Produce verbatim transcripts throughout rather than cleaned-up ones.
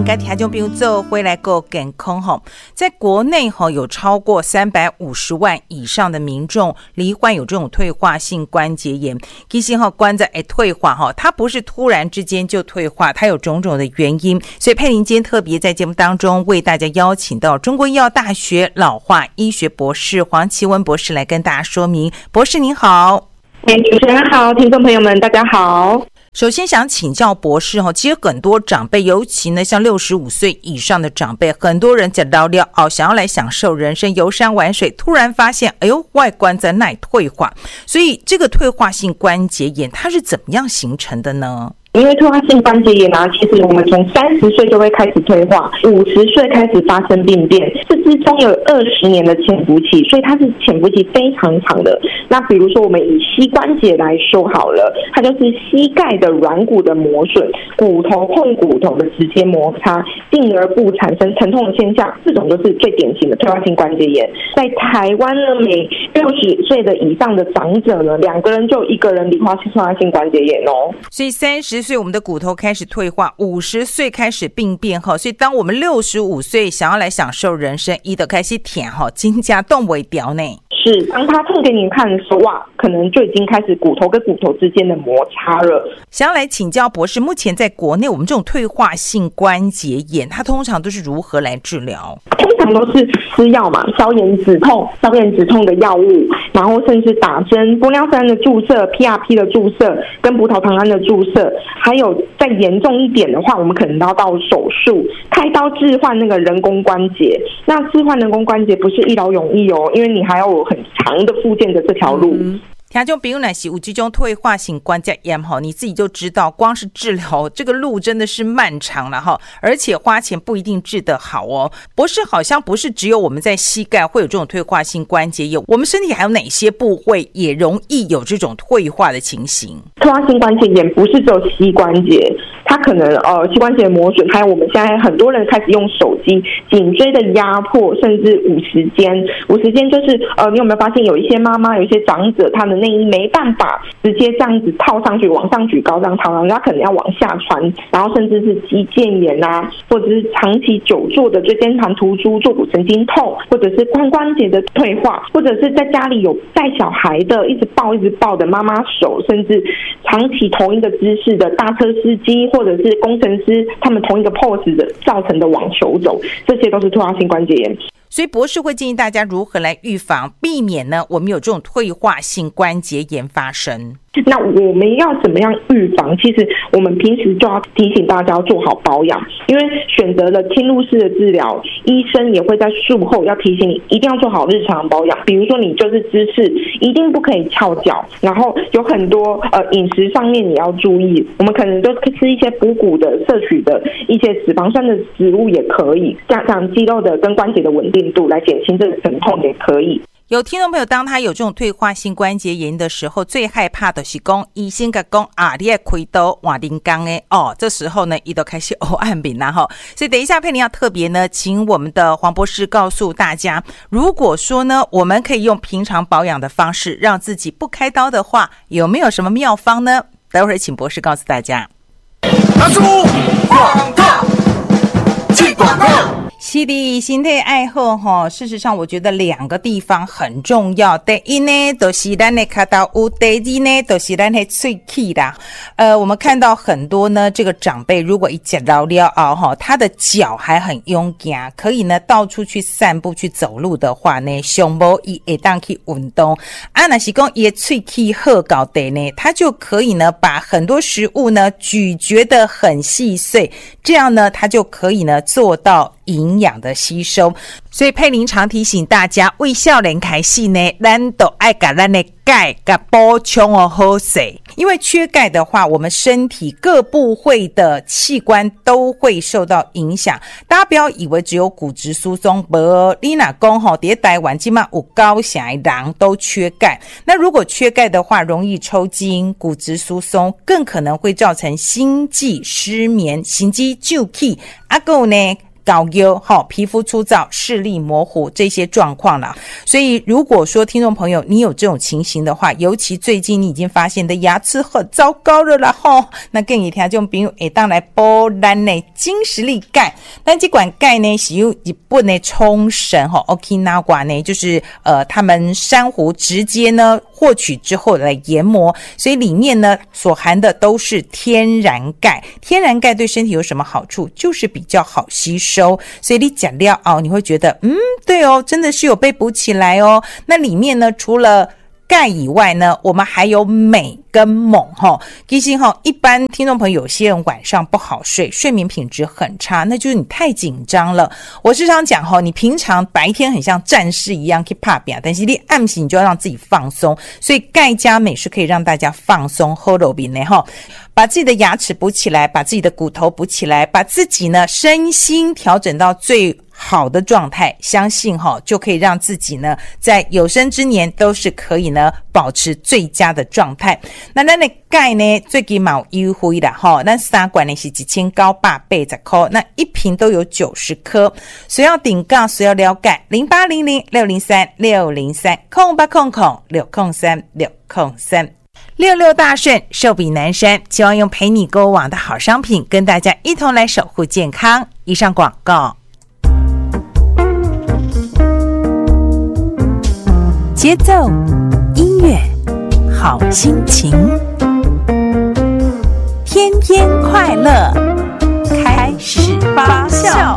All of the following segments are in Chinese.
跟听众朋友做回来够健康吼，在国内吼有超过三百五十万以上的民众罹患有这种退化性关节炎。其实吼关节会退化吼，它不是突然之间就退化，它有种种的原因。所以佩玲今天特别在节目当中为大家邀请到中国医药大学老化医学博士黄奇文博士来跟大家说明。博士您好。 哎，主持人好，听众朋友们大家好。 首先想请教博士，其实很多长辈，尤其呢像六十五岁以上的长辈，很多人在聊聊哦，想要来享受人生，游山玩水，突然发现哎呦外关在那里退化。所以这个退化性关节炎它是怎么样形成的呢？ 因为退化性关节炎啊，其实我们从三十岁就会开始退化，五十岁开始发生病变，这之中有二十年的潜伏期，所以它是潜伏期非常长的。那比如说我们以膝关节来说好了，它就是膝盖的软骨的磨损，骨头碰骨头的直接摩擦，进而不产生疼痛的现象，这种就是最典型的退化性关节炎。在台湾呢，每六十岁的以上的长者呢，两个人就有一个人罹患退化性关节炎哦。 所以三十岁我们的骨头开始退化，五十岁开始病变后，所以当我们六十五岁想要来享受人生，一的开始舔哈，金家动不掉呢。 是，当他痛给你看的时候，哇，可能就已经开始骨头跟骨头之间的摩擦了。 想要来请教博士，目前在国内我们这种退化性关节炎，它通常都是如何来治疗？ 通常都是吃药嘛，消炎止痛、消炎止痛的药物，然后甚至打针，玻尿酸的注射、P R P 的注射，跟葡萄糖胺的注射，还有再严重一点的话，我们可能要到手术，开刀置换那个人工关节。那置换人工关节不是一劳永逸哦，因为你还要有很长的复健的这条路。嗯， 听众朋友呢是有这种退化性关节炎哈，你自己就知道，光是治疗这个路真的是漫长了哈，而且花钱不一定治得好哦。博士好像不是只有我们在膝盖会有这种退化性关节炎，我们身体还有哪些部位也容易有这种退化的情形？ 退化性关节炎不是只有膝关节，它可能呃膝关节磨损，还有我们现在很多人开始用手机颈椎的压迫，甚至五十肩。五十肩就是呃，你有没有发现有一些妈妈、有一些长者，他们内衣没办法直接这样子套上去，往上举高这样套上去，他可能要往下穿，然后甚至是肌腱炎啊，或者是长期久坐的椎间盘突出、坐骨神经痛，或者是髋关节的退化，或者是在家里有带小孩的，一直抱一直抱的妈妈手，甚至长期同一个姿势的大车司机或者是工程师，他们同一个 pose 的造成的网球肘，这些都是退化性关节炎。 所以博士会建议大家如何来预防，避免呢我们有这种退化性关节炎发生。 那我们要怎么样预防？其实我们平时就要提醒大家要做好保养，因为选择了侵入式的治疗，医生也会在术后要提醒你一定要做好日常保养。比如说你就是姿势一定不可以翘脚，然后有很多呃饮食上面你要注意，我们可能都吃一些补骨的、摄取的一些脂肪酸的食物也可以，加强肌肉的跟关节的稳定度来减轻这个疼痛也可以。 有听众朋友，当他有这种退化性关节炎的时候，最害怕的是说医生跟他说啊，你要开刀换人工的哦，这时候呢，他就开始黑暗面啦哈。所以等一下佩玲要特别呢，请我们的黄博士告诉大家，如果说呢，我们可以用平常保养的方式让自己不开刀的话，有没有什么妙方呢？待会儿请博士告诉大家。 拿出广告，进广告。 是的，身体爱好哈，事实上我觉得两个地方很重要。第一呢，就是咱的脚头有；第二呢，就是咱的喙齿啦。呃，我们看到很多呢，这个长辈如果一吃老了后哈，他的脚还很勇敢，可以呢到处去散步、去走路的话呢，上无伊会当去运动。啊，若是讲伊的喙齿好搞的呢，他就可以呢把很多食物呢咀嚼得很细碎，这样呢他就可以呢做到营养的吸收。所以佩玲常提醒大家，为少年开始呢，咱都爱把咱的钙给补充哦好势。因为缺钙的话，我们身体各部位的器官都会受到影响。大家不要以为只有骨质疏松，无你若讲吼，在台湾基本上有高成的人都缺钙。那如果缺钙的话，容易抽筋、骨质疏松，更可能会造成心悸、失眠、心肌骤起，还有呢高忧哈，皮肤粗糙、视力模糊这些状况啦。所以如果说听众朋友你有这种情形的话，尤其最近你已经发现你的牙齿很糟糕了啦吼，那建议听众朋友会当来补咱的金石力钙。但这款钙呢是由日本的冲绳哈 Okinawa 呢，就是呃他们珊瑚直接呢获取之后来研磨，所以里面呢所含的都是天然钙。天然钙对身体有什么好处？就是比较好吸收，所以你讲了哦，你会觉得嗯，对哦，真的是有被补起来哦。那里面呢，除了钙以外呢，我们还有镁跟锰齁。其实齁，一般听众朋友有些人晚上不好睡，睡眠品质很差，那就是你太紧张了。我时常讲齁，你平常白天很像战士一样去打拼，但是你暗时你就要让自己放松，所以钙加镁是可以让大家放松好路面的齁，把自己的牙齿补起来，把自己的骨头补起来，把自己呢身心调整到最好的状态，相信齁就可以让自己呢在有生之年都是可以呢保持最佳的状态。那咱的钙呢最近嘛有优惠啦齁，咱三罐呢是一千九百八十块，那一瓶都有九十颗。需要顶杠需要了解零八零零六零三六零三空八空空六空三六空三。六六大顺，寿比南山，希望用陪你购网的好商品跟大家一同来守护健康。以上广告。节奏，音乐，好心情，天天快乐，开始发酵。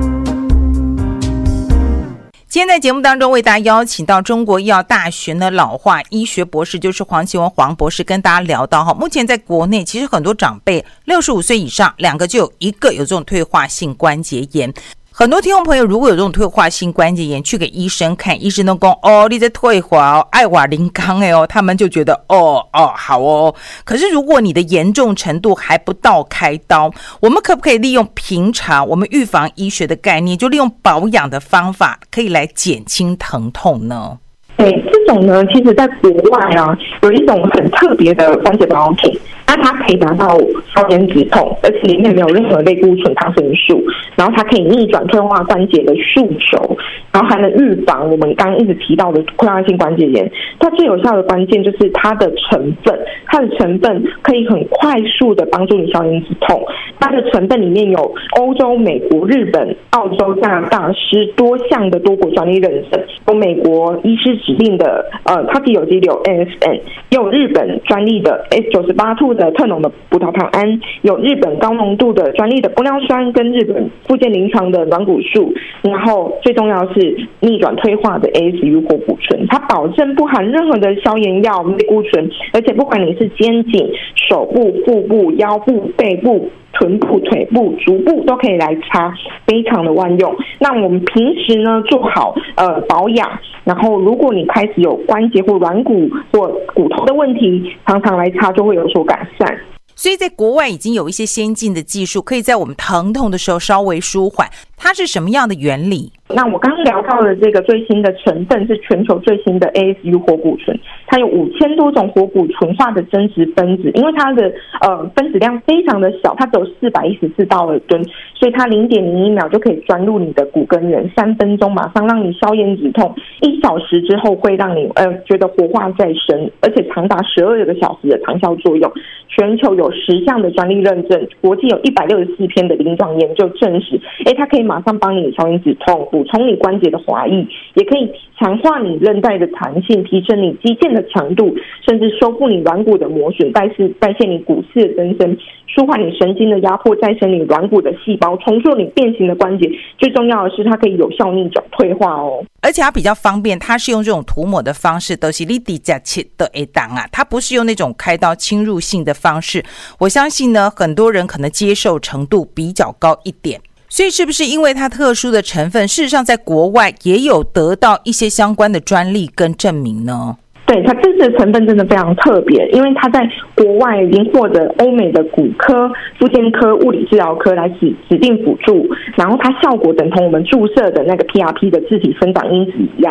今天在节目当中为大家邀请到中国医药大学的老化医学博士，就是黄启文黄博士，跟大家聊到哈，目前在国内其实很多长辈六十五岁以上，两个就有一个有这种退化性关节炎。很多听众朋友如果有这种退化性关节炎，去给医生看，医生都说哦你在退化哦，爱瓦林刚哎哦，他们就觉得哦哦好哦。可是如果你的严重程度还不到开刀，我们可不可以利用平常我们预防医学的概念，就利用保养的方法，可以来减轻疼痛呢？ 对，这种呢，其实在国外啊，有一种很特别的关节保养品，那它可以达到消炎止痛，而且里面没有任何类固醇、抗生素，然后它可以逆转退化关节的诉求，然后还能预防我们刚刚一直提到的退化性关节炎。它最有效的关键就是它的成分，它的成分可以很快速的帮助你消炎止痛。它的成分里面有欧洲、美国、日本、澳洲、加拿大十多项的多国专利认证，有美国医师指定的呃超级有机硫 N S N， 也有日本专利的 S 九十八 two 的特浓的葡萄糖胺，有日本高浓度的专利的玻尿酸跟日本附件临床的软骨素，然后最重要的是逆转退化的 A S U 活骨醇，它保证不含任何的消炎药、类固醇，而且不管你是肩颈、手部、腹部、腰部、背部、臀部、腿部、足部都可以来擦，非常的万用。那我们平时呢做好呃保养，然后如果你开始有关节或软骨或骨头的问题，常常来擦就会有所改善。 所以在国外已经有一些先进的技术，可以在我们疼痛的时候稍微舒缓。它是什么样的原理？ 那我刚刚聊到的这个最新的成分是全球最新的 A S U 活骨醇，它有五千多种活骨醇化的真实分子，因为它的呃分子量非常的小，它只有四百一十四道尔顿，所以它零点零一秒就可以钻入你的骨根源，三分钟马上让你消炎止痛，一小时之后会让你呃觉得活化再生，而且长达十二个小时的长效作用。全球有十项的专利认证，国际有一百六十四篇的临床研究证实，哎，它可以马上帮你消炎止痛，补充你关节的滑液，也可以强化你韧带的弹性，提升你肌腱的强度，甚至修复你软骨的磨损，代谢代谢你骨刺的增生，舒缓你神经的压迫，再生你软骨的细胞，重塑你变形的关节。最重要的是，它可以有效逆转退化哦。 而且它比较方便，它是用这种涂抹的方式，都是你直接切的会当啊，它不是用那种开刀侵入性的方式。我相信呢，很多人可能接受程度比较高一点。所以是不是因为它特殊的成分，事实上在国外也有得到一些相关的专利跟证明呢？ 对，它这次的成分真的非常特别，因为它在国外已经获得欧美的骨科、复健科、物理治疗科来指指定辅助，然后它效果等同我们注射的那个 P R P 的自体生长因子一样。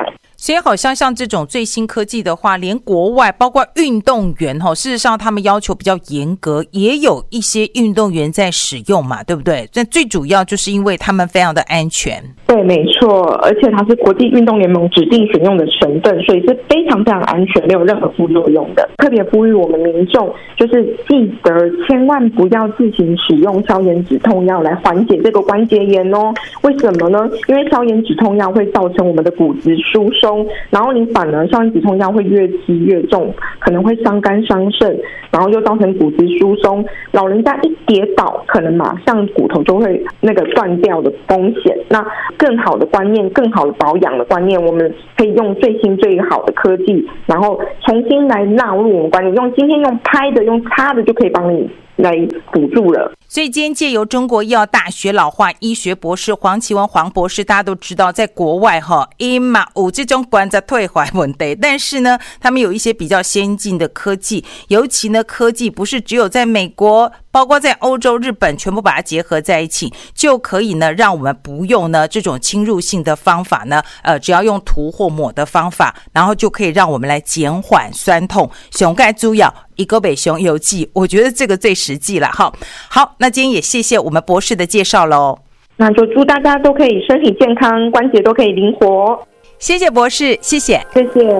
所以好像像这种最新科技的话，连国外包括运动员哈，事实上他们要求比较严格，也有一些运动员在使用嘛，对不对？但最主要就是因为他们非常的安全。 对，没错，而且它是国际运动联盟指定选用的成分，所以是非常非常安全，没有任何副作用的。特别呼吁我们民众，就是记得千万不要自行使用消炎止痛药来缓解这个关节炎哦。为什么呢？因为消炎止痛药会造成我们的骨质疏松，然后你反而消炎止痛药会越积越重，可能会伤肝伤肾，然后又造成骨质疏松。老人家一跌倒，可能马上骨头就会那个断掉的风险。那更好的观念，更好的保养的观念，我们可以用最新最好的科技，然后重新来纳入我们观念，用今天用拍的用擦的就可以帮你来辅助了。 所以今天借由中国医药大学老化医学博士黄启文黄博士，大家都知道在国外哈，因嘛有这种关节退化问题，但是呢他们有一些比较先进的科技，尤其呢科技不是只有在美国，包括在欧洲日本全部把它结合在一起，就可以呢让我们不用呢这种侵入性的方法呢，呃只要用涂或抹的方法，然后就可以让我们来减缓酸痛。熊钙猪药一个北熊油剂，我觉得这个最实际了哈。好，那今天也谢谢我们博士的介绍喽。 那就祝大家都可以身体健康，关节都可以灵活。 谢谢博士，谢谢， 谢谢。